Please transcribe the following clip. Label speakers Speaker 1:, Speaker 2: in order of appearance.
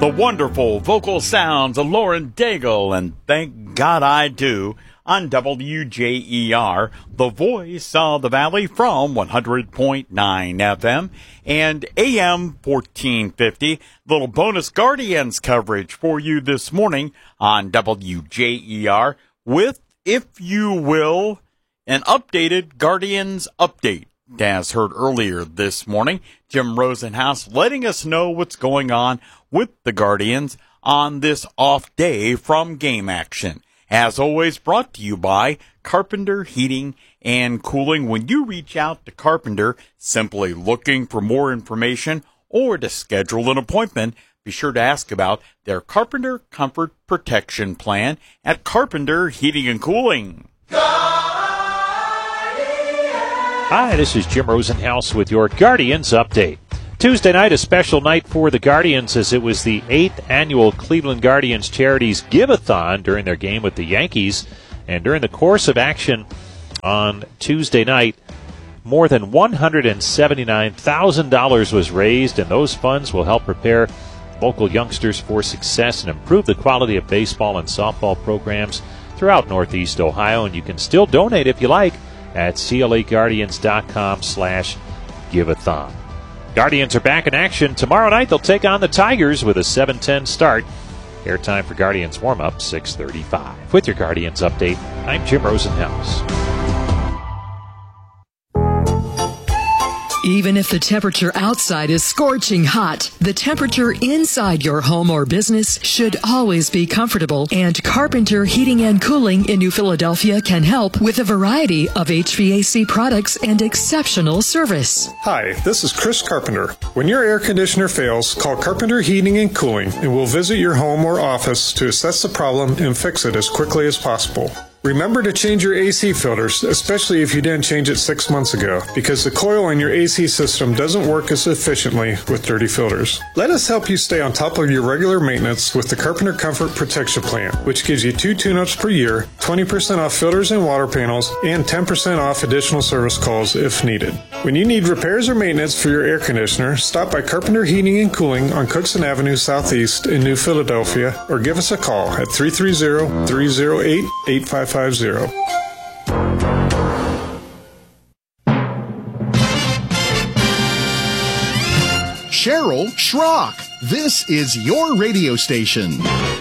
Speaker 1: The wonderful vocal sounds of Lauren Daigle and Thank God I Do on WJER, the voice of the Valley from 100.9 FM and AM 1450. Little bonus Guardians coverage for you this morning on WJER with, if you will, an updated Guardians update. As heard earlier this morning, Jim Rosenhaus letting us know what's going on with the Guardians on this off day from game action. As always, brought to you by Carpenter Heating and Cooling. When you reach out to Carpenter, simply looking for more information or to schedule an appointment, be sure to ask about their Carpenter Comfort Protection Plan at Carpenter Heating and Cooling.
Speaker 2: Hi, this is Jim Rosenhaus with your Guardians Update. Tuesday night, a special night for the Guardians as it was the 8th annual Cleveland Guardians Charities Give-A-Thon during their game with the Yankees. And during the course of action on Tuesday night, more than $179,000 was raised, and those funds will help prepare local youngsters for success and improve the quality of baseball and softball programs throughout Northeast Ohio. And you can still donate if you like at claguardians.com/giveathon. Guardians are back in action. Tomorrow night they'll take on the Tigers with a 7:10 start. Airtime for Guardians warm-up, 6:35. With your Guardians update, I'm Jim Rosenhaus.
Speaker 3: Even if the temperature outside is scorching hot, the temperature inside your home or business should always be comfortable, and Carpenter Heating and Cooling in New Philadelphia can help with a variety of HVAC products and exceptional service.
Speaker 4: Hi, this is Chris Carpenter. When your air conditioner fails, call Carpenter Heating and Cooling, and we'll visit your home or office to assess the problem and fix it as quickly as possible. Remember to change your AC filters, especially if you didn't change it 6 months ago, because the coil in your AC system doesn't work as efficiently with dirty filters. Let us help you stay on top of your regular maintenance with the Carpenter Comfort Protection Plan, which gives you 2 tune-ups per year, 20% off filters and water panels, and 10% off additional service calls if needed. When you need repairs or maintenance for your air conditioner, stop by Carpenter Heating and Cooling on Cookson Avenue Southeast in New Philadelphia, or give us a call at 330-308-8550.
Speaker 5: Cheryl Schrock. This is your radio station.